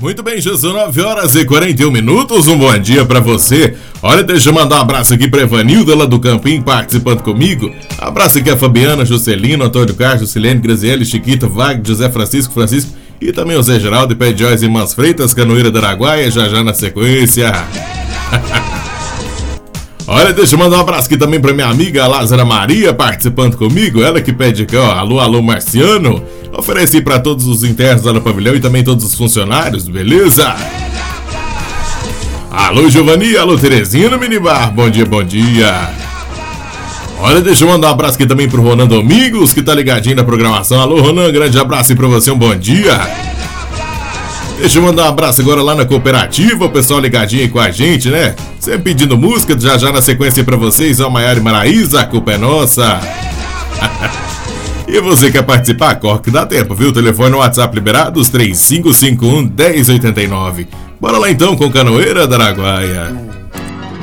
Muito bem, já são 9h41. Um bom dia pra você. Olha, deixa eu mandar um abraço aqui pra Evanilda lá do Campinho participando comigo. Abraço aqui a Fabiana, Juscelino, Antônio Carlos, Jusilene, Graziele, Chiquita, Wagner, José Francisco, e também o Zé Geraldo e Pé Joyce e Mans Freitas, Canoeira da Araguaia, já na sequência. Olha, deixa eu mandar um abraço aqui também pra minha amiga Lázara Maria participando comigo. Ela que pede aqui, ó, alô Marciano. Ofereci pra todos os internos lá no pavilhão e também todos os funcionários, beleza? Alô Giovani, alô Terezinha no Minibar, bom dia. Olha, deixa eu mandar um abraço aqui também pro Ronan Domingos, que tá ligadinho na programação. Alô Ronan, grande abraço aí pra você, um bom dia. Deixa eu mandar um abraço agora lá na cooperativa, o pessoal ligadinho aí com a gente, né? Sempre pedindo música, já na sequência aí pra vocês, ó, Maiara e Maraísa, a culpa é nossa. E você quer participar? Corre que dá tempo, viu? Telefone no WhatsApp liberado, os 3551-1089. Bora lá então com Canoeira da Araguaia.